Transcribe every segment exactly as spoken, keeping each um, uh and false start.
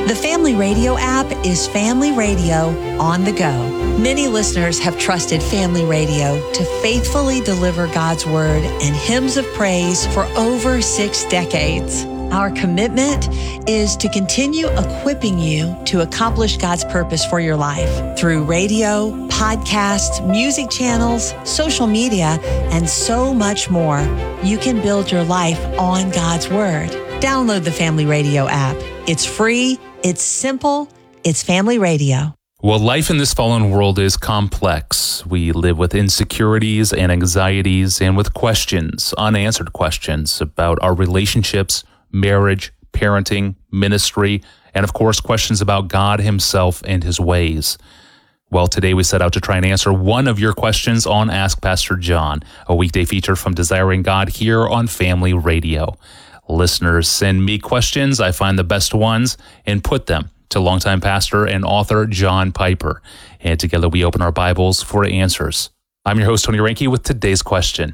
The Family Radio app is Family Radio on the go. Many listeners have trusted Family Radio to faithfully deliver God's Word and hymns of praise for over six decades. Our commitment is to continue equipping you to accomplish God's purpose for your life through radio, podcasts, music channels, social media, and so much more. You can build your life on God's Word. Download the Family Radio app. It's free, it's simple, it's Family Radio. Well, life in this fallen world is complex. We live with insecurities and anxieties and with questions, unanswered questions about our relationships, marriage, parenting, ministry, and of course, questions about God himself and his ways. Well, today we set out to try and answer one of your questions on Ask Pastor John, a weekday feature from Desiring God here on Family Radio. Listeners send me questions, I find the best ones, and put them to longtime pastor and author John Piper. And together we open our Bibles for answers. I'm your host, Tony Reinke, with today's question.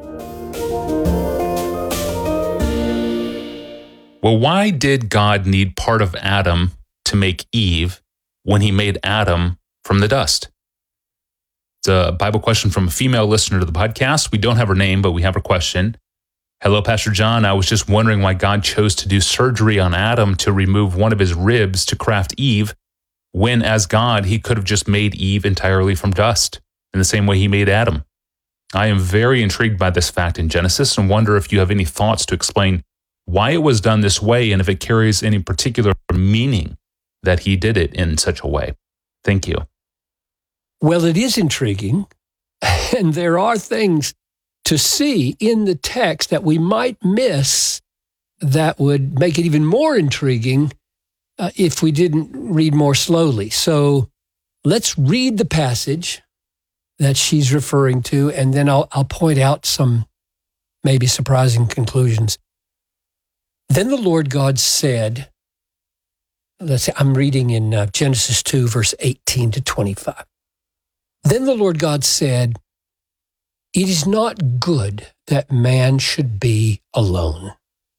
Well, why did God need part of Adam to make Eve when he made Adam from the dust? It's a Bible question from a female listener to the podcast. We don't have her name, but we have her question. Hello, Pastor John. I was just wondering why God chose to do surgery on Adam to remove one of his ribs to craft Eve, when as God, he could have just made Eve entirely from dust, in the same way he made Adam. I am very intrigued by this fact in Genesis and wonder if you have any thoughts to explain why it was done this way and if it carries any particular meaning that he did it in such a way. Thank you. Well, it is intriguing, and there are things to see in the text that we might miss that would make it even more intriguing uh, if we didn't read more slowly. So let's read the passage that she's referring to, and then I'll, I'll point out some maybe surprising conclusions. Then the Lord God said, let's say I'm reading in uh, Genesis two, verse eighteen to twenty-five. Then the Lord God said, "It is not good that man should be alone."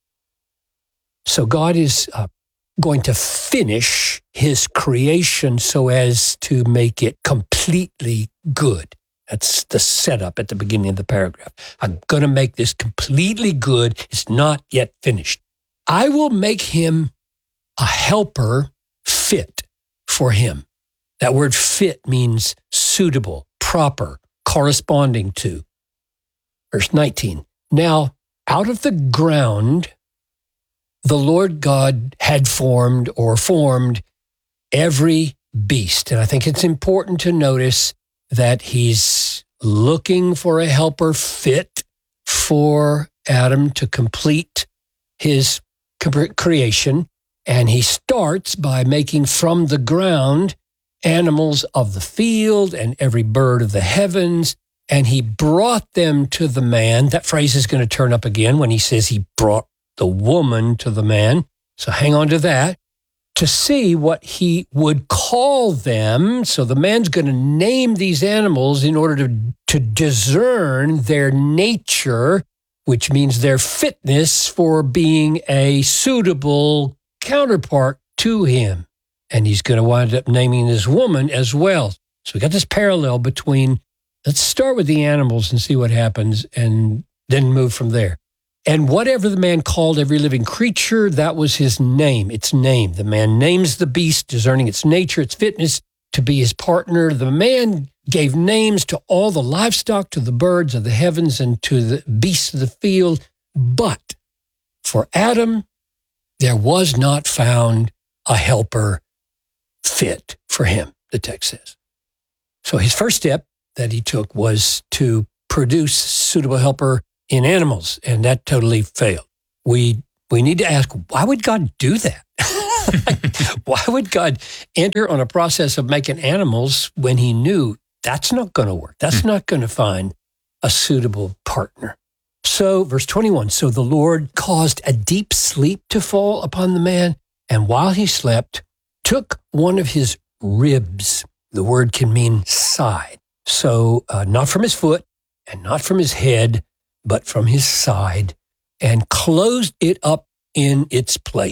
So God is uh, going to finish his creation so as to make it completely good. That's the setup at the beginning of the paragraph. I'm going to make this completely good. It's not yet finished. I will make him a helper fit for him. That word fit means suitable, proper, corresponding to. Verse nineteen, now out of the ground, the Lord God had formed or formed every beast. And I think it's important to notice that he's looking for a helper fit for Adam to complete his creation. And he starts by making from the ground animals of the field and every bird of the heavens. And he brought them to the man. That phrase is going to turn up again when he says he brought the woman to the man. So hang on to that. To see what he would call them. So the man's going to name these animals in order to, to discern their nature, which means their fitness for being a suitable counterpart to him. And he's going to wind up naming this woman as well. So we got this parallel between, let's start with the animals and see what happens and then move from there. And whatever the man called every living creature, that was his name, its name. The man names the beast, discerning its nature, its fitness to be his partner. The man gave names to all the livestock, to the birds of the heavens, and to the beasts of the field. But for Adam, there was not found a helper fit for him, the text says. So his first step that he took was to produce suitable helper in animals, and that totally failed. We we need to ask, why would God do that? Why would God enter on a process of making animals when he knew that's not going to work? That's not going to find a suitable partner. So, verse twenty-one, so the Lord caused a deep sleep to fall upon the man, and while he slept, took one of his ribs. The word can mean side. So, uh, not from his foot and not from his head, but from his side, and closed it up in its place.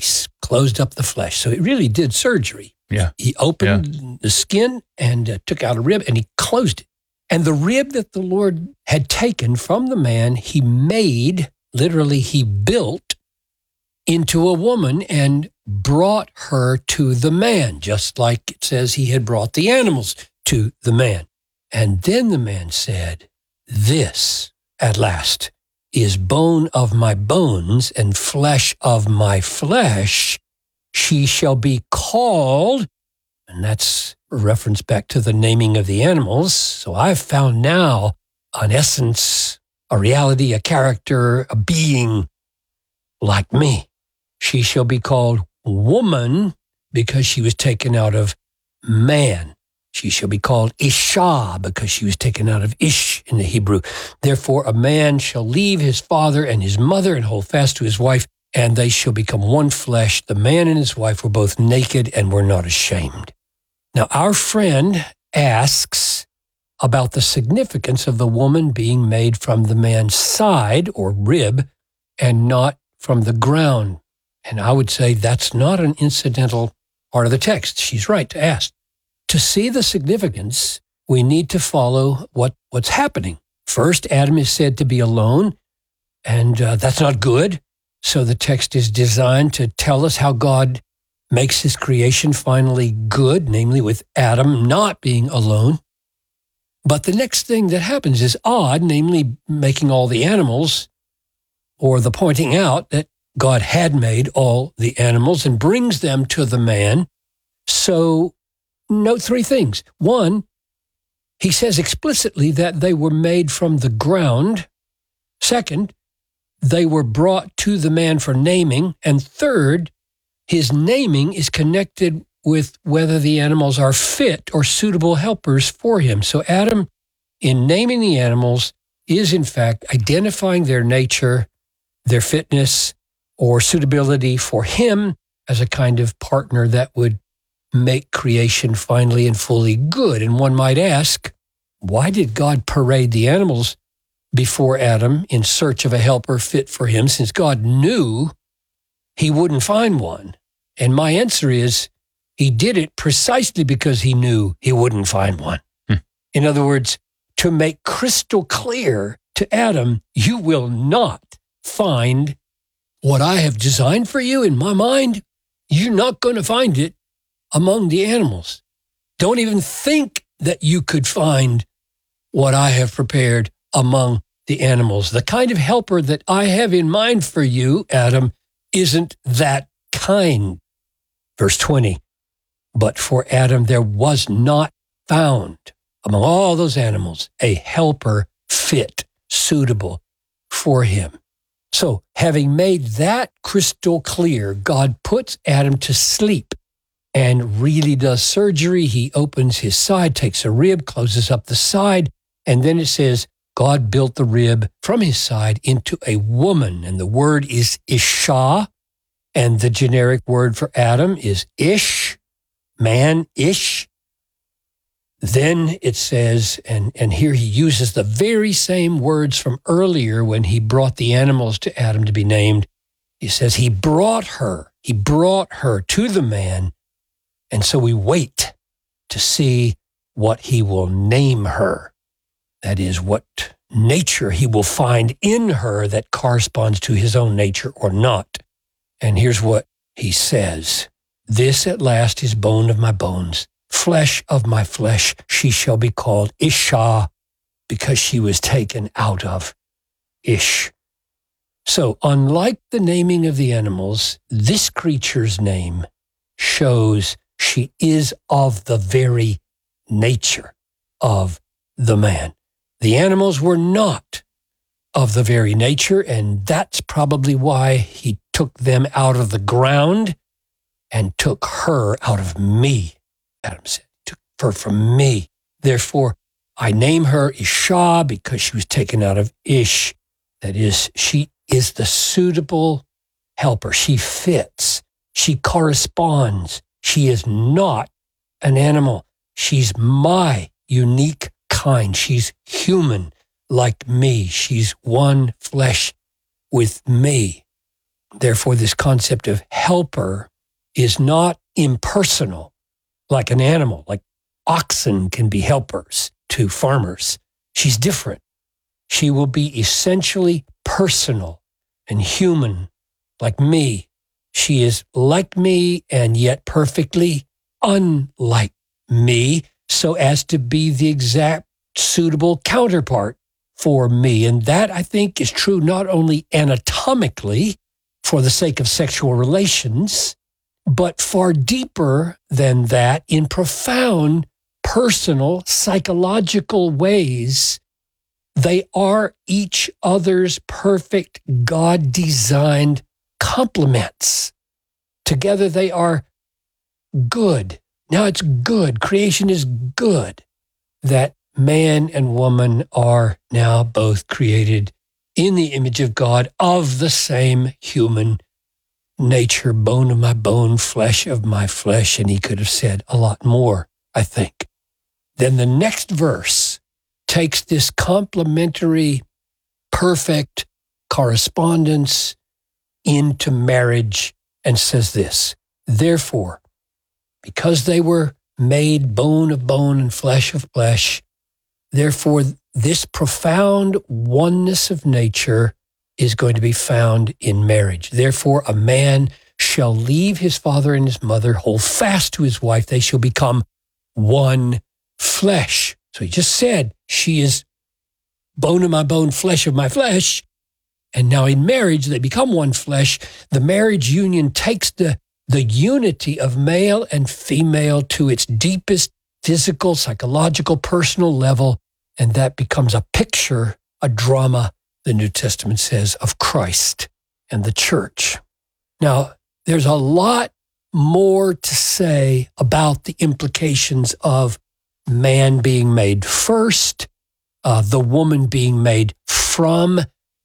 closed up the flesh. So it really did surgery. Yeah. He opened Yeah. the skin and uh, took out a rib, and he closed it. And the rib that the Lord had taken from the man, he made, literally he built into a woman and brought her to the man, just like it says he had brought the animals to the man. And then the man said, "This, at last, is bone of my bones and flesh of my flesh. She shall be called," and that's a reference back to the naming of the animals. So I've found now an essence, a reality, a character, a being like me. She shall be called woman because she was taken out of man. She shall be called Isha because she was taken out of Ish in the Hebrew. Therefore, a man shall leave his father and his mother and hold fast to his wife, and they shall become one flesh. The man and his wife were both naked and were not ashamed. Now, our friend asks about the significance of the woman being made from the man's side or rib and not from the ground. And I would say that's not an incidental part of the text. She's right to ask. To see the significance, we need to follow what, what's happening. First, Adam is said to be alone, and uh, that's not good. So the text is designed to tell us how God makes his creation finally good, namely with Adam not being alone. But the next thing that happens is odd, namely making all the animals, or the pointing out that God had made all the animals and brings them to the man. So note three things. One, he says explicitly that they were made from the ground. Second, they were brought to the man for naming. And third, his naming is connected with whether the animals are fit or suitable helpers for him. So Adam, in naming the animals, is in fact identifying their nature, their fitness, or suitability for him as a kind of partner that would make creation finally and fully good. And one might ask, why did God parade the animals before Adam in search of a helper fit for him, since God knew he wouldn't find one? And my answer is, he did it precisely because he knew he wouldn't find one. Hmm. In other words, to make crystal clear to Adam, you will not find what I have designed for you in my mind. You're not going to find it among the animals. Don't even think that you could find what I have prepared among the animals. The kind of helper that I have in mind for you, Adam, isn't that kind. Verse twenty, but for Adam there was not found among all those animals a helper fit, suitable for him. So having made that crystal clear, God puts Adam to sleep and really does surgery. He opens his side, takes a rib, closes up the side, and then it says, God built the rib from his side into a woman, and the word is Isha, and the generic word for Adam is Ish, man, Ish. Then it says, and, and here he uses the very same words from earlier when he brought the animals to Adam to be named. He says he brought her, he brought her to the man, and so we wait to see what he will name her. That is, what nature he will find in her that corresponds to his own nature or not. And here's what he says. This at last is bone of my bones, flesh of my flesh. She shall be called Isha because she was taken out of Ish. So unlike the naming of the animals, this creature's name shows she is of the very nature of the man. The animals were not of the very nature, and that's probably why he took them out of the ground and took her out of me, Adam said. He took her from me. Therefore, I name her Isha because she was taken out of Ish. That is, she is the suitable helper. She fits. She corresponds. She is not an animal. She's my unique kind. She's human like me. She's one flesh with me. Therefore, this concept of helper is not impersonal like an animal, like oxen can be helpers to farmers. She's different. She will be essentially personal and human, like me. She is like me and yet perfectly unlike me, so as to be the exact suitable counterpart for me. And that, I think, is true not only anatomically for the sake of sexual relations, but far deeper than that in profound personal, psychological ways. They are each other's perfect God-designed complements. Together they are good. Now it's good. Creation is good that man and woman are now both created in the image of God, of the same human nature, bone of my bone, flesh of my flesh. And he could have said a lot more, I think. Then the next verse takes this complementary, perfect correspondence into marriage and says this: therefore, because they were made bone of bone and flesh of flesh, therefore this profound oneness of nature is going to be found in marriage. Therefore, a man shall leave his father and his mother, hold fast to his wife, they shall become one flesh. So he just said, she is bone of my bone, flesh of my flesh. And now in marriage, they become one flesh. The marriage union takes the, the unity of male and female to its deepest physical, psychological, personal level. And that becomes a picture, a drama, the New Testament says, of Christ and the church. Now, there's a lot more to say about the implications of man being made first, uh, the woman being made from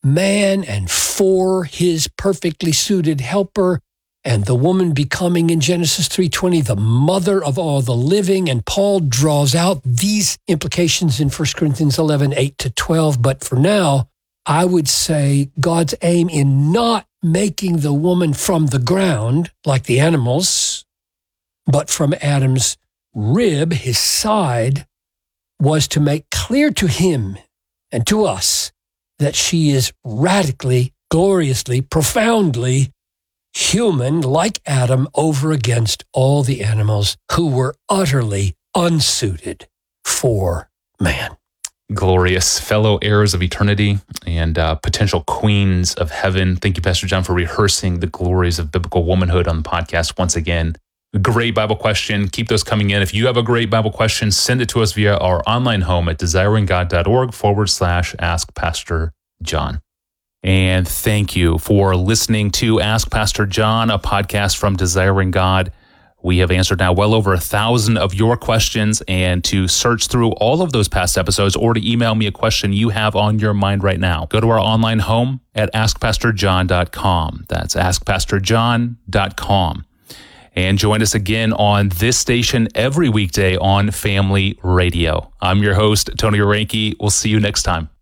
man and for his perfectly suited helper, and the woman becoming in Genesis three twenty the mother of all the living. And Paul draws out these implications in First Corinthians eleven, eight to twelve. But for now, I would say God's aim in not making the woman from the ground like the animals, but from Adam's rib, his side, was to make clear to him and to us that she is radically, gloriously, profoundly human, like Adam, over against all the animals who were utterly unsuited for man. Glorious fellow heirs of eternity and uh, potential queens of heaven. Thank you, Pastor John, for rehearsing the glories of biblical womanhood on the podcast once again. Great Bible question. Keep those coming in. If you have a great Bible question, send it to us via our online home at desiringgod.org forward slash ask Pastor John. And thank you for listening to Ask Pastor John, a podcast from Desiring God. We have answered now well over a thousand of your questions, and to search through all of those past episodes or to email me a question you have on your mind right now, go to our online home at ask pastor john dot com. That's ask pastor john dot com. And join us again on this station every weekday on Family Radio. I'm your host, Tony Orenke. We'll see you next time.